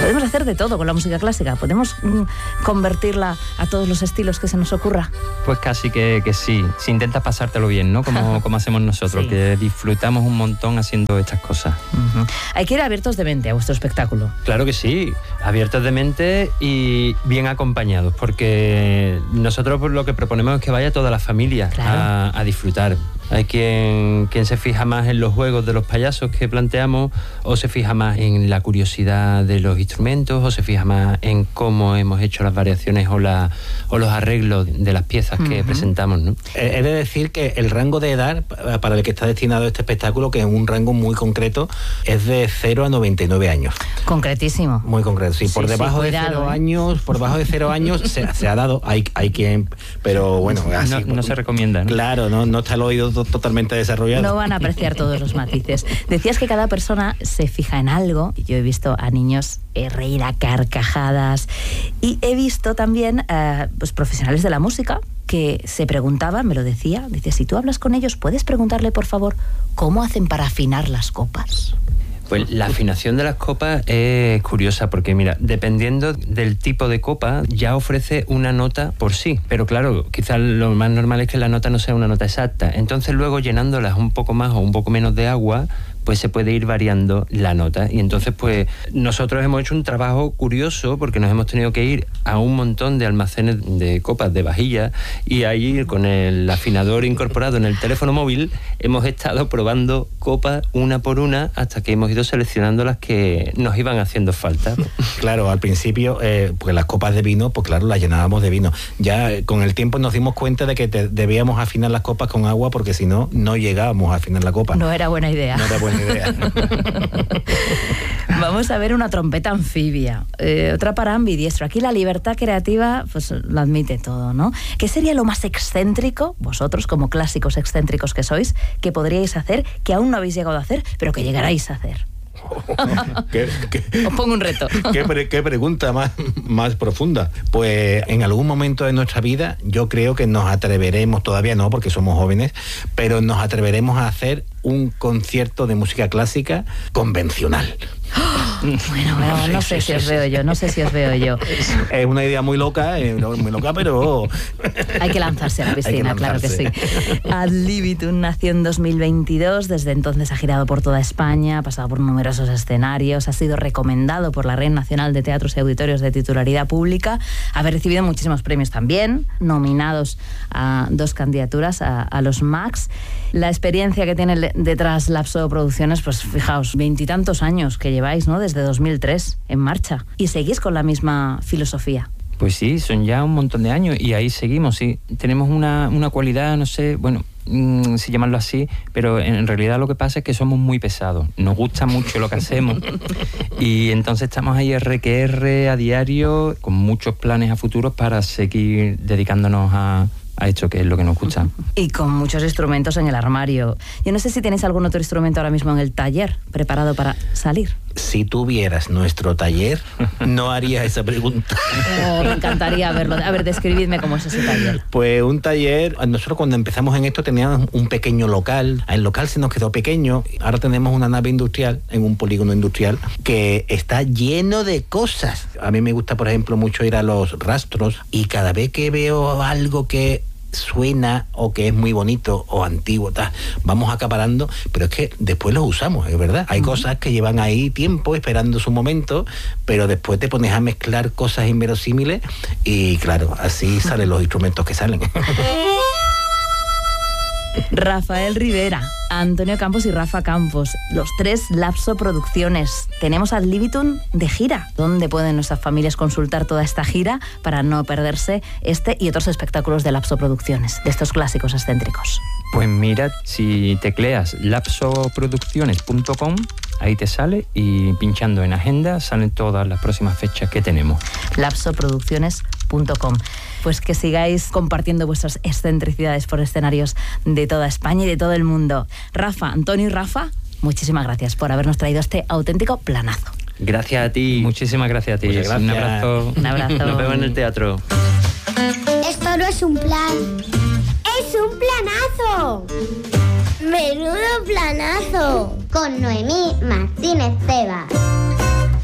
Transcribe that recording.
Podemos hacer de todo con la música clásica. Podemos convertirla a todos los estilos que se nos ocurra. Pues casi que sí. Si intentas pasártelo bien, ¿no? Como hacemos nosotros, sí. Que disfrutamos un montón haciendo estas cosas. Hay que ir abiertos de mente a vuestro espectáculo. Claro que sí, abiertos de mente y bien acompañados, porque nosotros lo que proponemos es que vaya toda la familia, claro, a disfrutar. Hay quien se fija más en los juegos de los payasos que planteamos, o se fija más en la curiosidad de los instrumentos, o se fija más en cómo hemos hecho las variaciones o los arreglos de las piezas que presentamos, ¿no? He de decir que el rango de edad para el que está destinado este espectáculo, que es un rango muy concreto, es de 0 a 99 años. Concretísimo. Muy concreto, sí. Por debajo de 0 años, se ha dado, hay quien, pero bueno, así, no se recomienda, ¿no? Claro, no está el oído totalmente desarrollado. No van a apreciar todos los matices. Decías que cada persona se fija en algo. Yo he visto a niños reír a carcajadas y he visto también pues profesionales de la música que se preguntaban, me lo decía, dice, si tú hablas con ellos, ¿puedes preguntarle, por favor, cómo hacen para afinar las copas? Pues la afinación de las copas es curiosa porque, mira, dependiendo del tipo de copa, ya ofrece una nota por sí. Pero claro, quizás lo más normal es que la nota no sea una nota exacta. Entonces luego llenándolas un poco más o un poco menos de agua, pues se puede ir variando la nota. Y entonces, pues, nosotros hemos hecho un trabajo curioso porque nos hemos tenido que ir a un montón de almacenes de copas, de vajillas, y ahí con el afinador incorporado en el teléfono móvil hemos estado probando copas una por una hasta que hemos ido seleccionando las que nos iban haciendo falta. Claro, al principio, pues las copas de vino, pues claro, las llenábamos de vino. Ya con el tiempo nos dimos cuenta de que debíamos afinar las copas con agua porque si no, no llegábamos a afinar la copa. No era buena idea. No era buena idea. Vamos a ver una trompeta anfibia, otra para ambidiestro. Aquí la libertad creativa pues lo admite todo, ¿no? ¿Qué sería lo más excéntrico, vosotros como clásicos excéntricos que sois, que podríais hacer, que aún no habéis llegado a hacer, pero que llegaráis a hacer? Os pongo un reto. ¿Qué pregunta más profunda? Pues en algún momento de nuestra vida yo creo que nos atreveremos, todavía no porque somos jóvenes, pero nos atreveremos a hacer un concierto de música clásica convencional. Bueno, no sé si os veo yo. Es una idea muy loca, pero... Hay que lanzarse a la piscina, claro que sí. Ad Libitum nació en 2022, desde entonces ha girado por toda España, ha pasado por numerosos escenarios, ha sido recomendado por la Red Nacional de Teatros y Auditorios de Titularidad Pública, ha recibido muchísimos premios también, nominados a 2 candidaturas a los Max. La experiencia que tiene detrás Lapso Producciones, pues fijaos, 20 y tantos años que lleváis, ¿no? Desde 2003 en marcha. Y seguís con la misma filosofía. Pues sí, son ya un montón de años y ahí seguimos, sí. Tenemos una cualidad, no sé, bueno, si llamarlo así, pero en realidad lo que pasa es que somos muy pesados. Nos gusta mucho lo que hacemos y entonces estamos ahí RQR a diario con muchos planes a futuros para seguir dedicándonos a esto, que es lo que nos gusta. Y con muchos instrumentos en el armario. Yo no sé si tenéis algún otro instrumento ahora mismo en el taller preparado para salir. Si tú vieras nuestro taller, no harías esa pregunta. Me encantaría verlo. A ver, describidme cómo es ese taller. Pues un taller, nosotros cuando empezamos en esto teníamos un pequeño local. El local se nos quedó pequeño. Ahora tenemos una nave industrial en un polígono industrial que está lleno de cosas. A mí me gusta, por ejemplo, mucho ir a los rastros y cada vez que veo algo que suena o que es muy bonito o antiguo, vamos acaparando, pero es que después los usamos, es verdad. Hay cosas que llevan ahí tiempo esperando su momento, pero después te pones a mezclar cosas inverosímiles y claro, así salen los instrumentos que salen. Rafael Rivera, Antonio Campos y Rafa Campos, los 3 Lapso Producciones. Tenemos Ad Libitum de gira. ¿Dónde pueden nuestras familias consultar toda esta gira para no perderse este y otros espectáculos de Lapso Producciones, de estos clásicos excéntricos? Pues mira, si tecleas lapsoproducciones.com, ahí te sale y pinchando en agenda salen todas las próximas fechas que tenemos. lapsoproducciones.com. Pues que sigáis compartiendo vuestras excentricidades por escenarios de toda España y de todo el mundo. Rafa, Antonio y Rafa, muchísimas gracias por habernos traído este auténtico planazo. Gracias a ti. Muchísimas gracias a ti. Gracias. Un abrazo. Un abrazo. Nos vemos en el teatro. Esto no es un plan. ¡Es un planazo! ¡Menudo planazo! Con Noemí Martínez Tebas.